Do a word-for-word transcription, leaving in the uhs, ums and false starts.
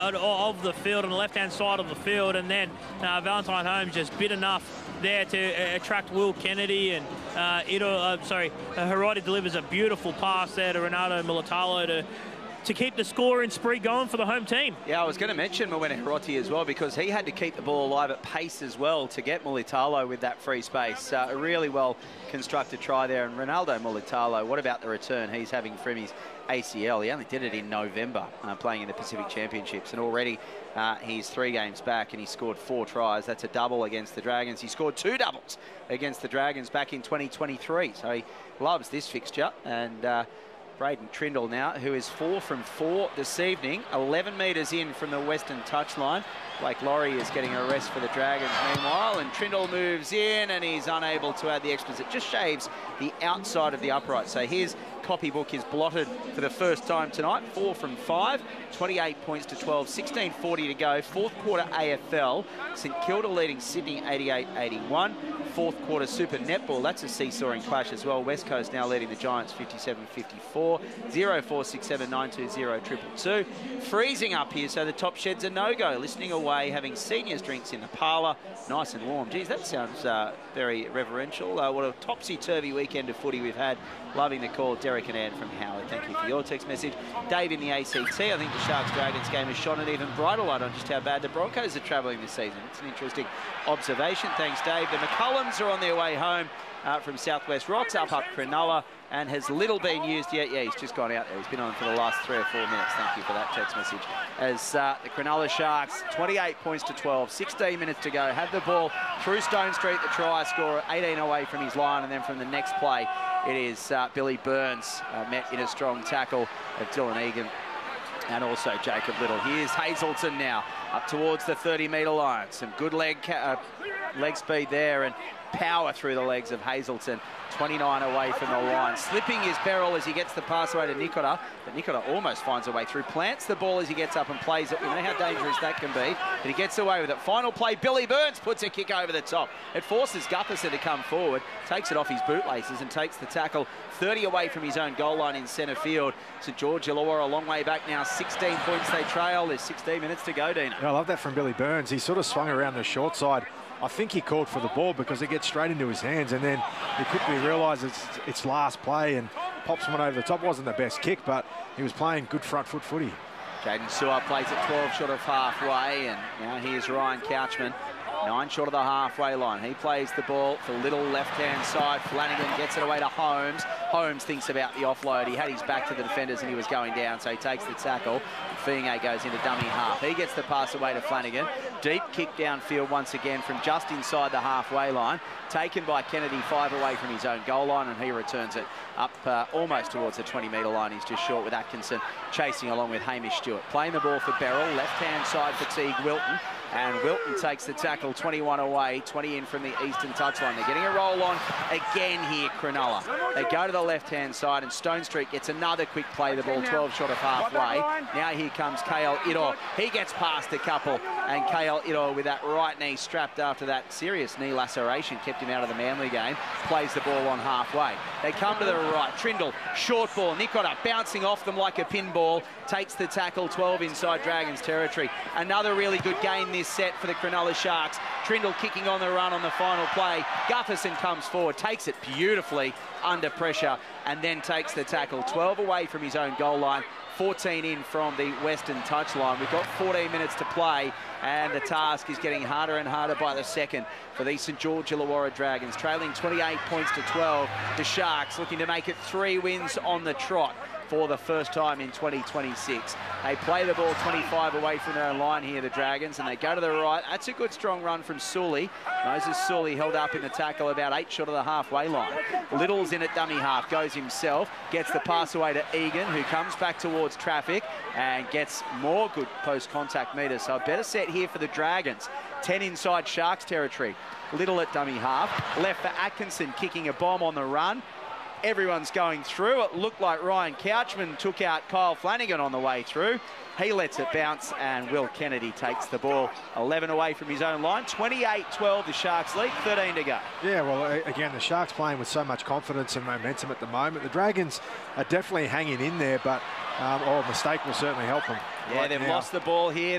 of the field on the left-hand side of the field, and then uh, Valentine Holmes just bit enough there to uh, attract Will Kennedy, and uh, Ito, uh, sorry, uh, Hiroti delivers a beautiful pass there to Ronaldo Mulitalo to to keep the score and spree going for the home team. Yeah, I was going to mention Mawena Hiroti as well, because he had to keep the ball alive at pace as well to get Mulitalo with that free space. Uh, a really well constructed try there. And Ronaldo Mulitalo, what about the return he's having from his A C L? He only did it in November, uh, playing in the Pacific Championships, and already uh, he's three games back and he scored four tries. That's a double against the Dragons. He scored two doubles against the Dragons back in twenty twenty-three, so he loves this fixture. And uh, Braden Trindle now, who is four from four this evening, eleven metres in from the western touchline. Blake Laurie is getting a rest for the Dragons meanwhile, and Trindle moves in and he's unable to add the extras. It just shaves the outside of the upright. So his copybook is blotted for the first time tonight. Four from five, twenty-eight points to twelve, sixteen forty to go. Fourth quarter A F L, St Kilda leading Sydney eighty-eight eighty-one. Fourth quarter Super Netball, that's a seesawing clash as well. West Coast now leading the Giants fifty-seven fifty-four. zero four six seven nine two zero two two two. Freezing up here, so the top shed's a no-go. Listening away, having seniors drinks in the parlour. Nice and warm. Geez, that sounds uh, very reverential. Uh, what a topsy-turvy weekend of footy we've had. Loving the call. Derek and Ann from Howard, thank you for your text message. Dave in the A C T, I think the Sharks-Dragons game has shone an even brighter light on just how bad the Broncos are travelling this season. It's an interesting observation. Thanks, Dave. The McCullums are on their way home uh, from Southwest Rocks up up Cronulla, and has little been used yet. Yeah, he's just gone out there. He's been on for the last three or four minutes. Thank you for that text message. As uh, the Cronulla Sharks, twenty-eight points to twelve, sixteen minutes to go, have the ball through Stone Street, the try scorer, eighteen away from his line, and then from the next play, it is uh, Billy Burns uh, met in a strong tackle of Dylan Egan and also Jacob Little. Here's Hazelton now up towards the thirty metre line. Some good leg, uh, leg speed there and power through the legs of Hazelton. twenty-nine away from the line. Slipping is Beryl as he gets the pass away to Nikota, but Nikota almost finds a way through. Plants the ball as he gets up and plays it. We know how dangerous that can be, but he gets away with it. Final play, Billy Burns puts a kick over the top. It forces Gutherson to come forward, takes it off his bootlaces and takes the tackle thirty away from his own goal line in centre field. St George Illawarra a long way back now, sixteen points they trail. There's sixteen minutes to go, Dina. Yeah, I love that from Billy Burns. He sort of swung around the short side. I think he called for the ball because it gets straight into his hands, and then he quickly realised it's, it's last play and pops one over the top. Wasn't the best kick, but he was playing good front foot footy. Jaden Sewer plays at twelve short of halfway, and now here's Ryan Couchman, nine short of the halfway line. He plays the ball for Little left-hand side. Flanagan gets it away to Holmes. Holmes thinks about the offload. He had his back to the defenders and he was going down, so he takes the tackle. Fiinge goes into dummy half. He gets the pass away to Flanagan. Deep kick downfield once again from just inside the halfway line. Taken by Kennedy, five away from his own goal line, and he returns it up uh, almost towards the twenty metre line. He's just short with Atkinson chasing along with Hamish Stewart. Playing the ball for Beryl, left-hand side for Teague Wilton. And Wilton takes the tackle, twenty-one away, twenty in from the eastern touchline. They're getting a roll on again here, Cronulla. They go to the left-hand side, and Stone Street gets another quick play, the ball twelve short of halfway. Now here comes Kale Idor. He gets past a couple, and Kale Idor with that right knee strapped after that serious knee laceration kept him out of the Manly game. Plays the ball on halfway. They come to the right. Trindle, short ball. Nikota bouncing off them like a pinball. Takes the tackle, twelve inside Dragons territory. Another really good game this set for the Cronulla Sharks. Trindle kicking on the run on the final play. Gutherson comes forward, takes it beautifully under pressure, and then takes the tackle. twelve away from his own goal line, fourteen in from the western touchline. We've got fourteen minutes to play, and the task is getting harder and harder by the second for the St George Illawarra Dragons. Trailing twenty-eight points to twelve. The Sharks looking to make it three wins on the trot for the first time in twenty twenty-six. They play the ball twenty-five away from their own line here, the Dragons, and they go to the right. That's a good strong run from Sully. Moses Sully held up in the tackle about eight short of the halfway line. Little's in at dummy half, goes himself, gets the pass away to Egan, who comes back towards traffic and gets more good post-contact meters. So a better set here for the Dragons. ten inside Sharks territory. Little at dummy half. Left for Atkinson, kicking a bomb on the run. everyone's going through. It looked like Ryan Couchman took out Kyle Flanagan on the way through. He lets it bounce, and Will Kennedy takes the ball eleven away from his own line. twenty-eight twelve, the Sharks lead, thirteen to go. Yeah, well, again, the Sharks playing with so much confidence and momentum at the moment. The Dragons are definitely hanging in there, but um, oh, a mistake will certainly help them. Yeah, right they've now. lost the ball here.